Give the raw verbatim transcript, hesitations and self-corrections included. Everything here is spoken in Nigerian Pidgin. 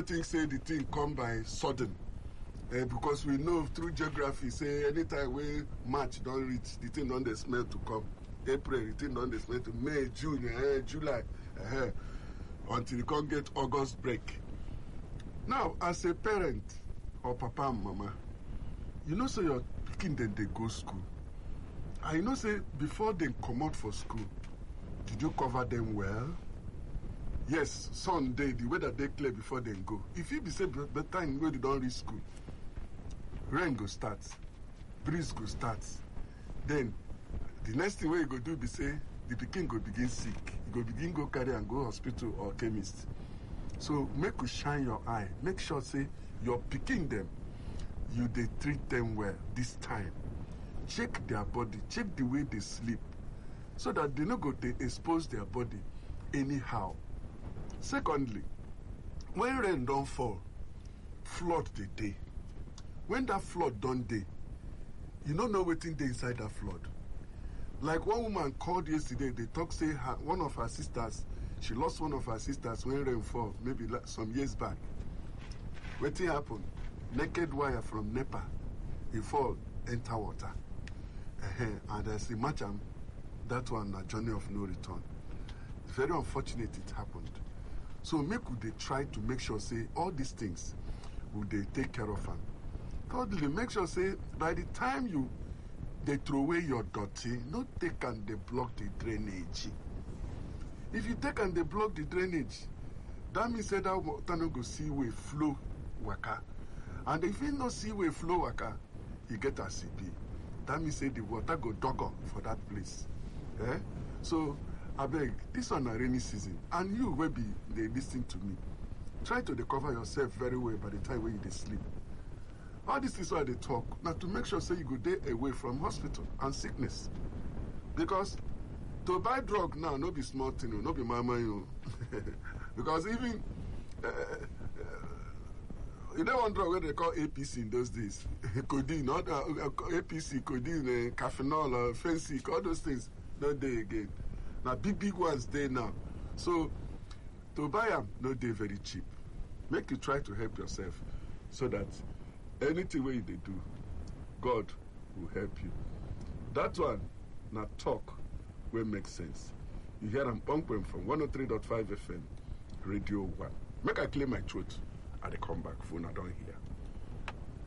think say the thing come by sudden. Uh, because we know through geography, say anytime we March don't reach, the thing don't smell to come. April, the thing don't smell to May, June, uh, July, uh, until you can't get August break. Now, as a parent or papa and mama, you know, say your picking then they go school. And you know, say before they come out for school, did you cover them well? Yes, Sunday, the way that they clear before they go. If you be say the time where they don't reach school, rain go start, breeze go start. Then the next thing where you go do be say the pikin go begin sick. You go begin go carry and go hospital or chemist. So make you shine your eye. Make sure say you're picking them. You they treat them well this time. Check their body. Check the way they sleep, so that they no go they expose their body anyhow. Secondly, when rain don't fall, flood the day. When that flood don't day, you don't know what's inside that flood. Like one woman called yesterday, they talk say her, one of her sisters, she lost one of her sisters when rain fall, maybe like some years back. What happened? Naked wire from NEPA, it fall, enter water. Uh-huh. And as a match, that one a journey of no return. It's very unfortunate it happened. So make would they try to make sure say all these things would they take care of them. Thirdly, make sure say by the time you they throw away your dirty, not take and they block the drainage. If you take and they block the drainage, that means say that water no go see way flow waka. And if you no see way flow waka, you get a C P. That means say the water go doggo for that place. Eh? So I beg, this one a rainy season, and you will be they listening to me. Try to cover yourself very well by the time when you sleep. All this is why they talk. Now to make sure say you go day away from hospital and sickness. Because to buy drug now, no be small thing, no be mama you. Because even uh, uh, you know one drug where they call A P C in those days, codeine, not uh, A P C, codeine, uh, caffeinol, uh, Fensic, all those things. No day again. Now big big ones there now. So to buy them, no day very cheap. Make you try to help yourself so that anything way they do, God will help you. That one, now talk will make sense. You hear them pumping from one oh three point five F M, Radio one. Make I clear my throat and I come back. Phone I don't hear.